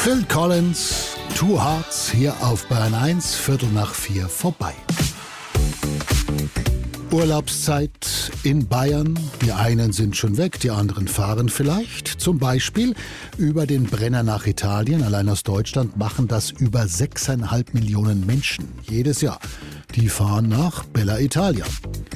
Phil Collins, Two Hearts, hier auf Bayern 1, 3:15 vorbei. Urlaubszeit in Bayern. Die einen sind schon weg, die anderen fahren vielleicht. Zum Beispiel über den Brenner nach Italien. Allein aus Deutschland machen das über 6,5 Millionen Menschen jedes Jahr. Die fahren nach Bella Italia.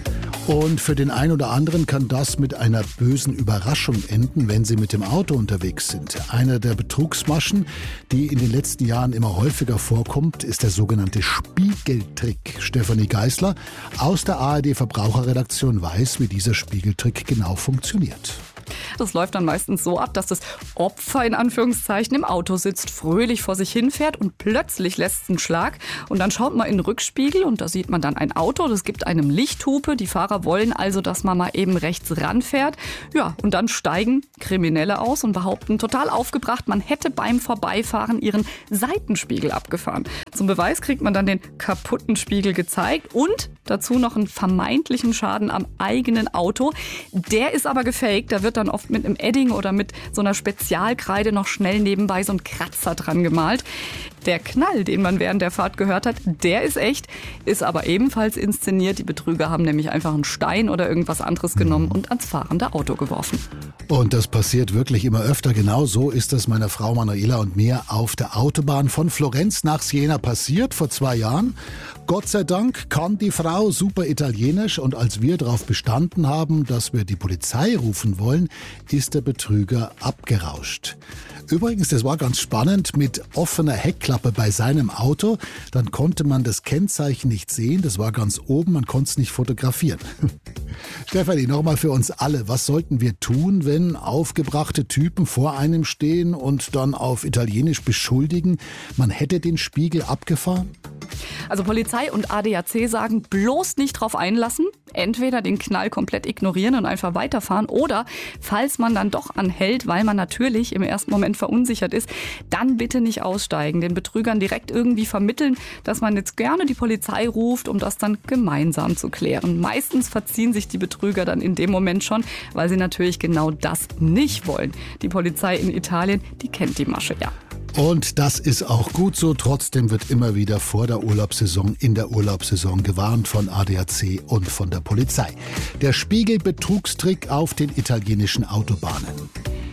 Und für den einen oder anderen kann das mit einer bösen Überraschung enden, wenn sie mit dem Auto unterwegs sind. Einer der Betrugsmaschen, die in den letzten Jahren immer häufiger vorkommt, ist der sogenannte Spiegeltrick. Stefanie Geisler aus der ARD-Verbraucherredaktion weiß, wie dieser Spiegeltrick genau funktioniert. Das läuft dann meistens so ab, dass das Opfer in Anführungszeichen im Auto sitzt, fröhlich vor sich hinfährt und plötzlich lässt es einen Schlag. Und dann schaut man in den Rückspiegel und da sieht man dann ein Auto, das gibt einem Lichthupe. Die Fahrer wollen also, dass man mal eben rechts ranfährt. Ja, und dann steigen Kriminelle aus und behaupten total aufgebracht, man hätte beim Vorbeifahren ihren Seitenspiegel abgefahren. Zum Beweis kriegt man dann den kaputten Spiegel gezeigt und dazu noch einen vermeintlichen Schaden am eigenen Auto. Der ist aber gefaked, da wird dann oft mit einem Edding oder mit so einer Spezialkreide noch schnell nebenbei so ein Kratzer dran gemalt. Der Knall, den man während der Fahrt gehört hat, der ist echt, ist aber ebenfalls inszeniert. Die Betrüger haben nämlich einfach einen Stein oder irgendwas anderes genommen und ans fahrende Auto geworfen. Und das passiert wirklich immer öfter. Genau so ist es meiner Frau Manuela und mir auf der Autobahn von Florenz nach Siena passiert, vor 2 Jahren. Gott sei Dank kann die Frau super Italienisch und als wir darauf bestanden haben, dass wir die Polizei rufen wollen, ist der Betrüger abgerauscht. Übrigens, das war ganz spannend, mit offener Heckklappe bei seinem Auto, dann konnte man das Kennzeichen nicht sehen, das war ganz oben, man konnte es nicht fotografieren. Stefanie, nochmal für uns alle, was sollten wir tun, wenn aufgebrachte Typen vor einem stehen und dann auf Italienisch beschuldigen, man hätte den Spiegel abgefahren? Also Polizei und ADAC sagen, bloß nicht drauf einlassen, entweder den Knall komplett ignorieren und einfach weiterfahren oder, falls man dann doch anhält, weil man natürlich im ersten Moment verunsichert ist, dann bitte nicht aussteigen, den Betrügern direkt irgendwie vermitteln, dass man jetzt gerne die Polizei ruft, um das dann gemeinsam zu klären. Meistens verziehen sich die Betrüger dann in dem Moment schon, weil sie natürlich genau das nicht wollen. Die Polizei in Italien, die kennt die Masche ja. Und das ist auch gut so. Trotzdem wird immer wieder vor der Urlaubssaison, in der Urlaubssaison gewarnt von ADAC und von der Polizei. Der Spiegelbetrugstrick auf den italienischen Autobahnen.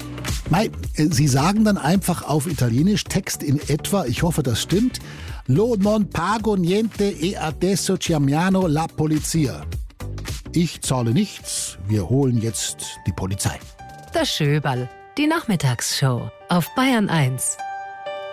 Sie sagen dann einfach auf Italienisch Text in etwa, ich hoffe, das stimmt, Lo non pago niente e adesso chiamiamo la polizia. Ich zahle nichts, wir holen jetzt die Polizei. Das Schöberl, die Nachmittagsshow auf Bayern 1.